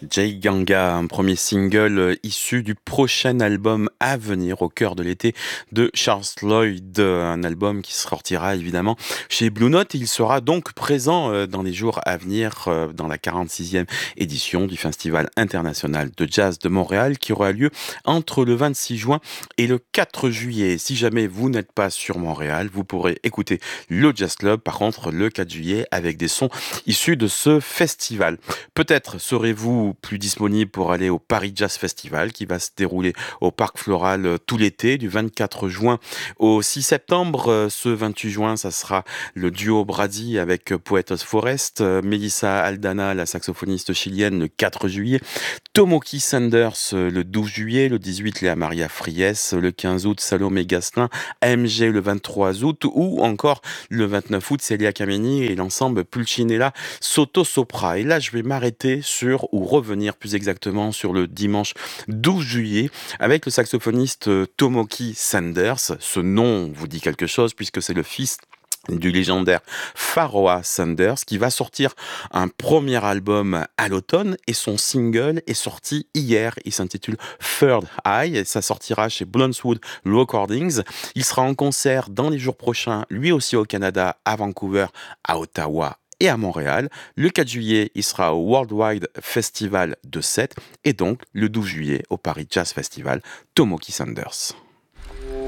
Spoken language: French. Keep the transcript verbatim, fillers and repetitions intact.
Jay Ganga, un premier single euh, issu du prochain album à venir au cœur de l'été de Charles Lloyd, euh, un album qui sortira évidemment chez Blue Note. Il sera donc présent euh, dans les jours à venir euh, dans la quarante-sixième édition du Festival international de jazz de Montréal qui aura lieu entre le vingt-six juin et le quatre juillet. Si jamais vous n'êtes pas sur Montréal, vous pourrez écouter le Jazz Club par contre le quatre juillet avec des sons issus de ce festival. Peut-être serez-vous plus disponible pour aller au Paris Jazz Festival qui va se dérouler au Parc Floral euh, tout l'été du vingt-quatre juin au six septembre. Euh, Ce vingt-huit juin, ça sera le duo Brady avec euh, Poetos Forest, euh, Melissa Aldana, la saxophoniste chilienne, le quatre juillet, Tomoki Sanders euh, le douze juillet, le dix-huit Léa Maria Fries, le quinze août Salomé Gastelin, A M G le vingt-trois août ou encore le vingt-neuf août Célia Kameni et l'ensemble Pulcinella Soto Sopra. Et là, je vais m'arrêter sur, ou revenir plus exactement sur le dimanche douze juillet avec le saxophoniste euh, Tomoki Sanders. Ce nom vous dit quelque chose puisque c'est le fils du légendaire Pharoah Sanders qui va sortir un premier album à l'automne et son single est sorti hier. Il s'intitule Third Eye et ça sortira chez Bluntswood Recordings. Il sera en concert dans les jours prochains, lui aussi au Canada, à Vancouver, à Ottawa et à Montréal. Le quatre juillet, il sera au Worldwide Festival de Sète et donc le douze juillet au Paris Jazz Festival, Tomoki Sanders.